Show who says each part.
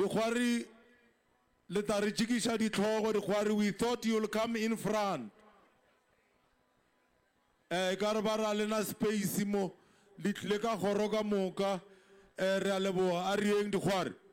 Speaker 1: Dikgwari le tla re tšikisa ditlhogo dikgwari, we thought you'll come in front. Ka re ba ra lena space mo le tlile ka kgoro ka moka re a leboga a rieng dikgwari.